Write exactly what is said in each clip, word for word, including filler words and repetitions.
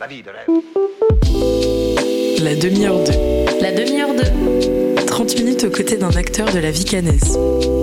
La vie de rêve. La demi-heure de. La demi-heure de. trente minutes aux côtés d'un acteur de la vie caennaise.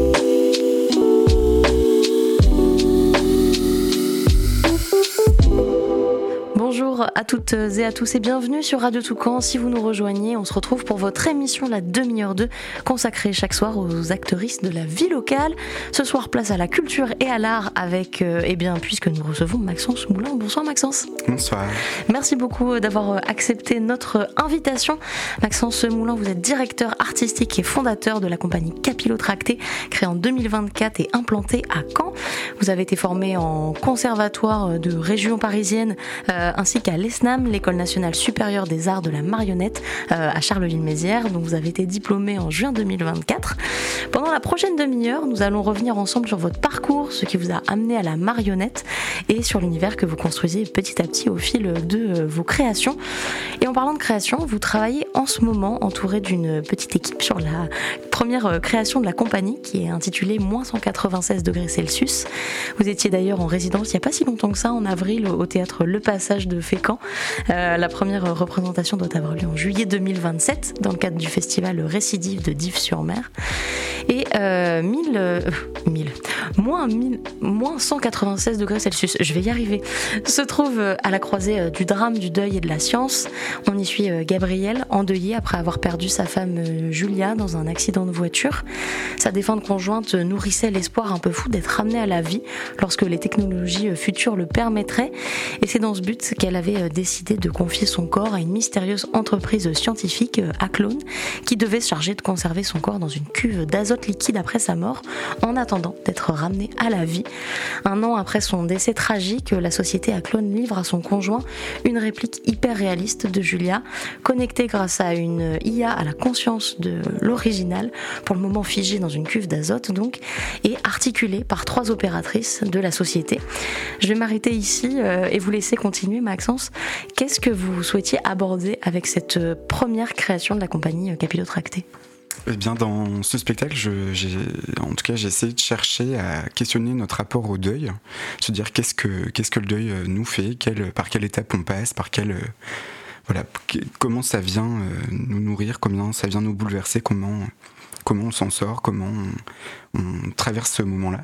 Bonjour à toutes et à tous et bienvenue sur Radio Toucan. Si vous nous rejoignez, on se retrouve pour votre émission La demi-heure deux, consacrée chaque soir aux actrices de la vie locale. Ce soir, place à la culture et à l'art avec, euh, eh bien, puisque nous recevons Maxence Moulin. Bonsoir Maxence. Bonsoir. Merci beaucoup d'avoir accepté notre invitation. Maxence Moulin, vous êtes directeur artistique et fondateur de la compagnie Capillotracté, créée en deux mille vingt-quatre et implantée à Caen. Vous avez été formé en conservatoire de région parisienne, euh, ainsi qu'à l'E S N A M, l'École nationale supérieure des arts de la marionnette euh, à Charleville-Mézières, dont vous avez été diplômé en juin deux mille vingt-quatre. Pendant la prochaine demi-heure, nous allons revenir ensemble sur votre parcours, ce qui vous a amené à la marionnette et sur l'univers que vous construisez petit à petit au fil de euh, vos créations. Et en parlant de création, vous travaillez en ce moment entouré d'une petite équipe sur la première création de la compagnie qui est intitulée moins cent quatre-vingt-seize degrés Celsius. Vous étiez d'ailleurs en résidence il n'y a pas si longtemps que ça, en avril, au théâtre Le Passage de Fécamp. Euh, la première représentation doit avoir lieu en juillet deux mille vingt-sept dans le cadre du festival Récidive de Dives-sur-Mer. Et euh, mille, euh, mille, moins, mille, moins cent quatre-vingt-seize degrés Celsius, je vais y arriver, se trouve à la croisée du drame, du deuil et de la science. On y suit Gabriel, endeuillé après avoir perdu sa femme Julia dans un accident de voiture. Sa défunte conjointe nourrissait l'espoir un peu fou d'être ramenée à la vie lorsque les technologies futures le permettraient. Et c'est dans ce but qu'elle avait décidé de confier son corps à une mystérieuse entreprise scientifique, Aclone, qui devait se charger de conserver son corps dans une cuve d'azote liquide après sa mort, en attendant d'être ramenée à la vie. Un an après son décès tragique, la société Aclone livre à son conjoint une réplique hyper réaliste de Julia, connectée grâce à une I A à la conscience de l'original, pour le moment figée dans une cuve d'azote donc, et articulée par trois opératrices de la société. Je vais m'arrêter ici euh, et vous laisser continuer, Maxence. Qu'est-ce que vous souhaitiez aborder avec cette première création de la compagnie Capillotracté ? Eh bien, dans ce spectacle, je, j'ai, en tout cas, j'ai essayé de chercher à questionner notre rapport au deuil, se dire qu'est-ce que, qu'est-ce que le deuil nous fait, quelle, par quelle étape on passe, par quelle, voilà, comment ça vient nous nourrir, comment ça vient nous bouleverser, comment, comment on s'en sort, comment on, on traverse ce moment-là.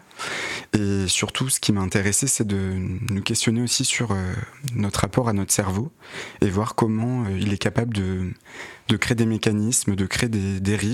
Et surtout, ce qui m'a intéressé, c'est de nous questionner aussi sur euh, notre rapport à notre cerveau et voir comment euh, il est capable de, de créer des mécanismes, de créer des dérives